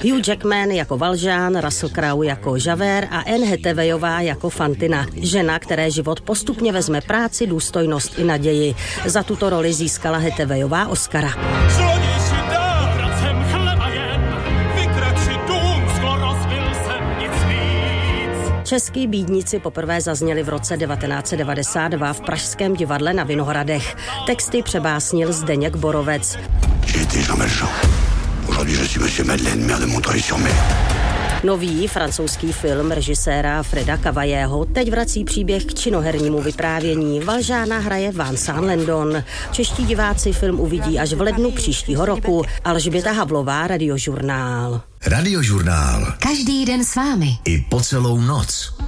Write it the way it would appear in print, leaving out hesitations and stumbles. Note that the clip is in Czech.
Hugh Jackman jako Valjean, Russell Crowe jako Javert a Anne Hathawayová jako Fantina. Žena, které život postupně vezme práci, důstojnost i naději. Za tuto roli získala Hathawayová Oscara. Český bídníci poprvé zazněli v roce 1992 v pražském divadle na Vinohradech. Texty přebásnil Zdeněk Borovec. Nový francouzský film režiséra Freda Cavallého teď vrací příběh k činohernímu vyprávění. Valžána hraje Vincent Lindon. Čeští diváci film uvidí až v lednu příštího roku. Alžběta Havlová, Radiožurnál. Radiožurnál. Každý den s vámi. I po celou noc.